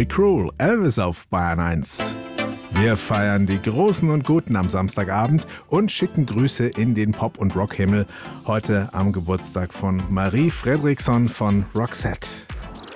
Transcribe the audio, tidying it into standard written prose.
Be Cruel, Elvis auf Bayern 1. Wir feiern die Großen und Guten am Samstagabend und schicken Grüße in den Pop- und Rockhimmel. Heute am Geburtstag von Marie Fredriksson von Roxette.